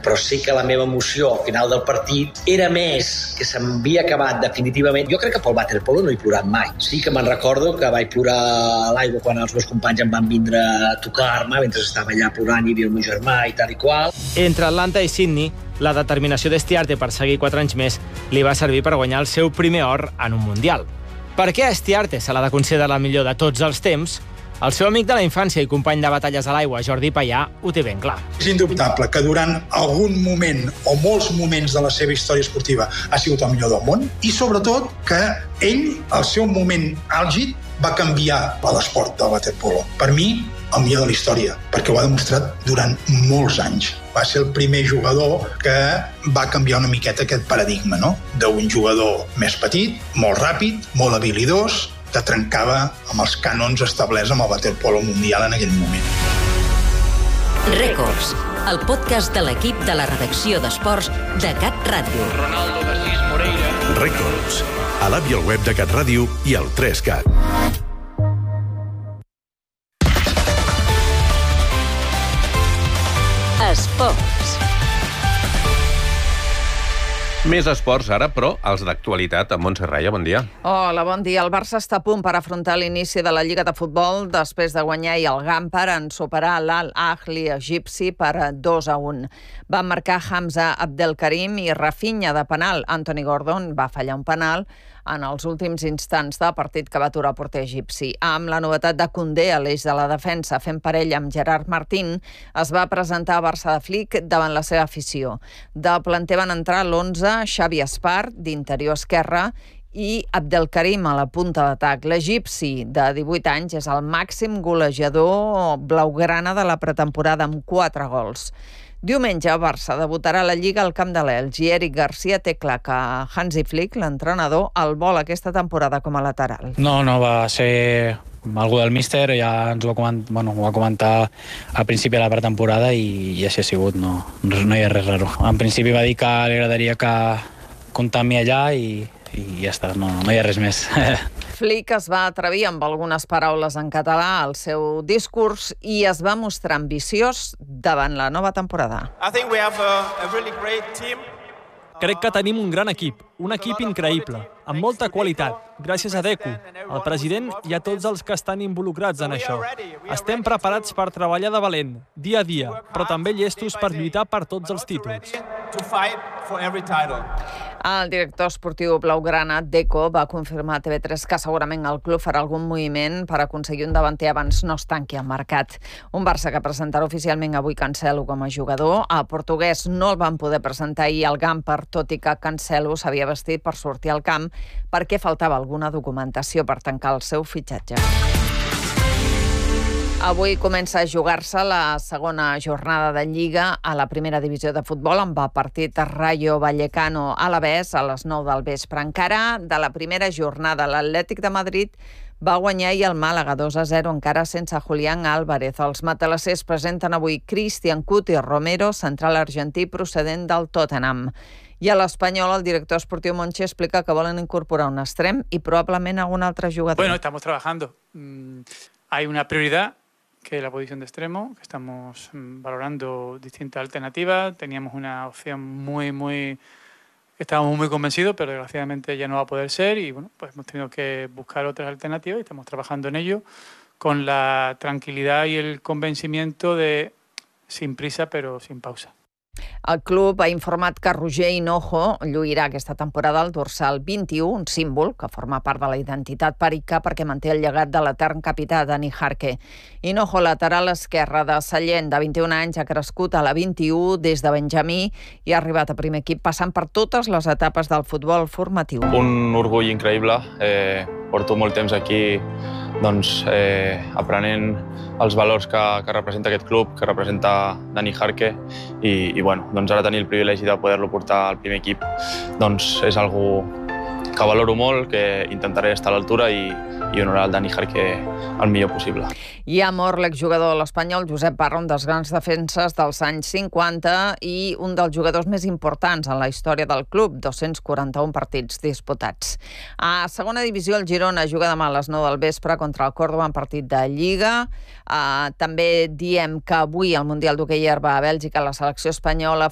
però sí que la meva emoció al final del partit era més que s'havia acabat definitivament. Jo crec que pel waterpolo no he plorat mai. Sí que me'n recordo que vaig plorar a l'aigua quan els meus companys em van vindre a tocar-me mentre estava allà plorant, hi havia el meu germà i tal i qual. Entre Atlanta i Sydney, la determinació d'Estiarte per seguir 4 anys més li va servir per guanyar el seu primer or en un Mundial. Per què a Estiarte se l'ha de considerar la millor de tots els temps? El seu amic de la infància i company de batalles a l'aigua, Jordi Payà, ho té ben clar. És indubtable que durant algun moment o molts moments de la seva història esportiva ha sigut el millor del món i sobretot que ell, al seu moment àlgid, va canviar l'esport del waterpolo. Per mi, el millor de la història, perquè ho ha demostrat durant molts anys. Va ser el primer jugador que va canviar una miqueta aquest paradigma, no? D'un jugador més petit, molt ràpid, molt habilidós, que trencava amb els cànons establerts amb el waterpolo mundial en aquell moment. Records, el podcast de l'equip de la redacció d'esports de Cat Ràdio. Ronaldo, Narcís, Moreira. Records, a l'app i al web de Cat Ràdio i al 3Cat. Esports. Més esports ara, però els d'actualitat. Amb Montse Raya, bon dia. Hola, bon dia. El Barça està a punt per afrontar l'inici de la Lliga de Futbol després de guanyar i el Gampar en superar l'Al-Ahli egipci per 2-1. Van marcar Hamza Abdelkarim i Rafinha de penal. Anthony Gordon va fallar un penal en els últims instants del partit que va aturar el porter egipci. Amb la novetat de Koundé a l'eix de la defensa fent parella amb Gerard Martín, es va presentar a Barça de Flick davant la seva afició. Del planter van entrar l'11 Xavi Espart, d'interior esquerre, i Abdelkarim a la punta d'atac. L'egipci de 18 anys és el màxim golejador blaugrana de la pretemporada amb 4 gols. Diumenge, el Barça debutarà a la Lliga al camp de l'Elx i Eric Garcia té clar que Hansi Flick, l'entrenador, el vol aquesta temporada com a lateral. No va ser algú del míster, ja ens ho va comentar al principi de la pretemporada i així ha sigut, no hi ha res raro. En principi va dir que li agradaria que comptar amb mi allà i ja està, no hi ha res més. Flick es va atrevir amb algunes paraules en català al seu discurs i es va mostrar ambiciós davant la nova temporada. Crec que tenim un gran equip increïble, amb molta qualitat, gràcies a Deco, al president i a tots els que estan involucrats en això. Estem preparats per treballar de valent, dia a dia, però també llestos per lluitar per tots els títols. El director esportiu blaugrana, Deco, va confirmar a TV3 que segurament el club farà algun moviment per aconseguir un davanter abans no es tanqui al mercat. Un Barça que presentarà oficialment avui Cancelo com a jugador. El portuguès no el van poder presentar ahir al Gampar, tot i que Cancelo s'havia vestit per sortir al camp perquè faltava alguna documentació per tancar el seu fitxatge. Avui comença a jugar-se la segona jornada de Lliga a la primera divisió de futbol amb el partit Rayo Vallecano-Alavés a les 9 del vespre. Encara de la primera jornada, l'Atlètic de Madrid va guanyar i el Màlaga 2-0 encara sense Julián Álvarez. Els matalassers presenten avui Cristian Cuti Romero, central argentí procedent del Tottenham. I a l'Espanyol, el director esportiu Monchi explica que volen incorporar un extrem i probablement algun altre jugador. Bueno, estamos trabajando. Hay una prioridad, que es la posición de extremo, que estamos valorando distintas alternativas. Teníamos una opción estábamos muy convencidos, pero desgraciadamente ya no va a poder ser y bueno, pues hemos tenido que buscar otras alternativas y estamos trabajando en ello con la tranquilidad y el convencimiento de sin prisa pero sin pausa. El club ha informat que Roger Hinojo lluirà aquesta temporada al dorsal 21, un símbol que forma part de la identitat perica perquè manté el llegat de l'etern capità Dani Jarque. Hinojo, lateral esquerre de Sallent, de 21 anys, ha crescut a la 21 des de Benjamí i ha arribat a primer equip passant per totes les etapes del futbol formatiu. Un orgull increïble. Porto molt temps aquí aprenent els valors que representa aquest club, que representa Dani Jarque i ara tenir el privilegi de poder-lo portar al primer equip és algo que valoro molt, que intentaré estar a l'altura i honorar el Dani Jarque el millor possible. I ha mort l'exjugador de l'Espanyol, Josep Parra, un dels grans defenses dels anys 50 i un dels jugadors més importants en la història del club, 241 partits disputats. A segona divisió, el Girona juga demà a les 9 del vespre contra el Córdoba en partit de Lliga. També diem que avui al Mundial d'Hoquei Herba a Bèlgica la selecció espanyola